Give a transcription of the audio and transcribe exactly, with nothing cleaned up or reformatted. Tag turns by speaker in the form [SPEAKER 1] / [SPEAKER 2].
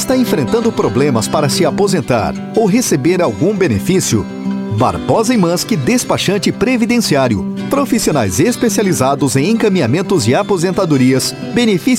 [SPEAKER 1] Está enfrentando problemas para se aposentar ou receber algum benefício? Barbosa e Manski Despachante Previdenciário. Profissionais especializados em encaminhamentos de aposentadorias, benefícios